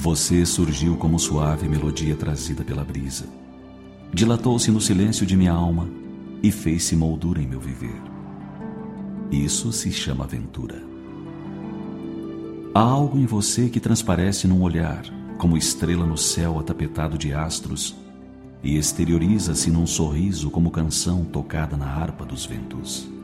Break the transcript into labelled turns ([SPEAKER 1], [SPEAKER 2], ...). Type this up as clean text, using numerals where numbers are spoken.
[SPEAKER 1] Você surgiu como suave melodia trazida pela brisa. Dilatou-se no silêncio de minha alma e fez-se moldura em meu viver. Isso se chama aventura. Há algo em você que transparece num olhar, como estrela no céu atapetado de astros, e exterioriza-se num sorriso como canção tocada na harpa dos ventos.